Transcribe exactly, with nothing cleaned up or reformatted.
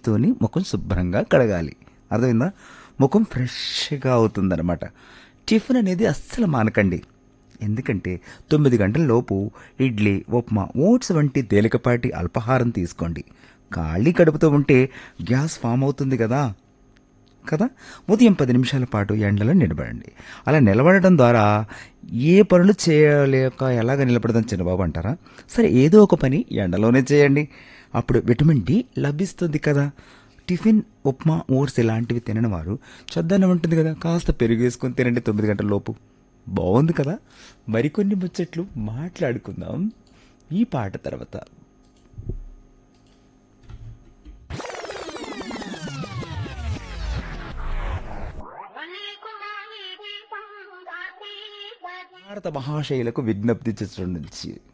నీటితోని ముఖం శుభ్రంగా కడగాలి. అర్థమైందా? ముఖం ఫ్రెష్గా అవుతుందన్నమాట. టిఫిన్ అనేది అస్సలు మానకండి. ఎందుకంటే తొమ్మిది గంటల లోపు ఇడ్లీ, ఉప్మా, ఓట్స్ వంటి తేలికపాటి అల్పాహారం తీసుకోండి. ఖాళీ కడుపుతో ఉంటే గ్యాస్ ఫామ్ అవుతుంది కదా కదా ఉదయం పది నిమిషాల పాటు ఎండలో నిలబడండి. అలా నిలబడటం ద్వారా ఏ పనులు చేయలేక ఎలాగ నిలబడదని చిన్నబాబు అంటారా? సరే, ఏదో ఒక పని ఎండలోనే చేయండి. అప్పుడు విటమిన్ డి లభిస్తుంది కదా. టిఫిన్, ఉప్మా, ఓట్స్ ఇలాంటివి తినని వారు చద్దన్నం ఉంటుంది కదా, కాస్త పెరుగు వేసుకొని తినండి తొమ్మిది గంటల లోపు. బాగుంది కదా. మరికొన్ని ముచ్చట్లు మాట్లాడుకుందాం ఈ పాట తర్వాత. భారత మహాశైలకు విజ్ఞప్తి చిత్రం నుంచి